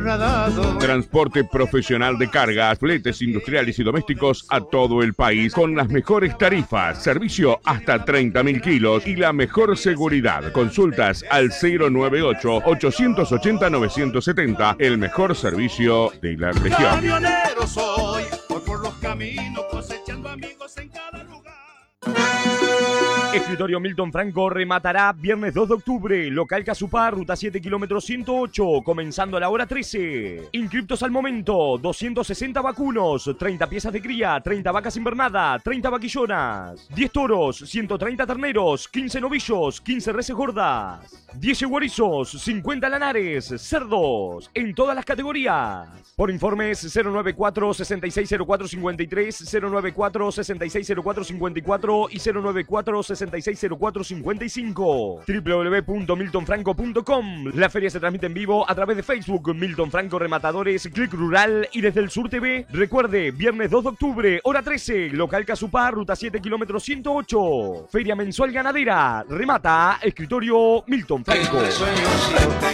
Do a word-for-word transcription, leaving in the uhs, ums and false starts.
Transporte profesional de cargas, fletes industriales y domésticos a todo el país con las mejores tarifas, servicio hasta treinta mil kilos y la mejor seguridad. Consultas al cero nueve ocho, ochocientos ochenta, novecientos setenta, el mejor servicio de la región. Camionero soy, voy por los caminos cosechando amigos en cada lugar. Escritorio Milton Franco rematará viernes dos de octubre, local Casupá, ruta siete, kilómetro ciento ocho, comenzando a la hora trece. Inscriptos al momento, doscientos sesenta vacunos, treinta piezas de cría, treinta vacas invernadas, treinta vaquillonas, diez toros, ciento treinta terneros, quince novillos, quince reses gordas, diez yeguarizos, cincuenta lanares, cerdos, en todas las categorías. Por informes cero nueve cuatro, sesenta y seis cero cuatro cincuenta y tres, cero nueve cuatro, sesenta y seis cero cuatro cincuenta y cuatro y cero nueve cuatro, sesenta y seis cero cuatro cincuenta y cinco. doble u doble u doble u punto milton franco punto com. La feria se transmite en vivo a través de Facebook, Milton Franco Rematadores, Click Rural y desde el Sur T V. Recuerde, viernes dos de octubre, hora trece, local Casupá, ruta siete, kilómetro ciento ocho. Feria mensual ganadera. Remata, escritorio Milton Franco.